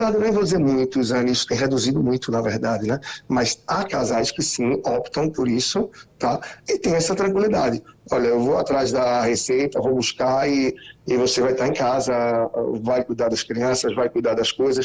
nem vou dizer muitos anos, isso tem reduzido muito, na verdade, né? Mas há casais que sim optam por isso, tá? E tem essa tranquilidade. Olha, eu vou atrás da receita, vou buscar e você vai estar em casa, vai cuidar das crianças, vai cuidar das coisas.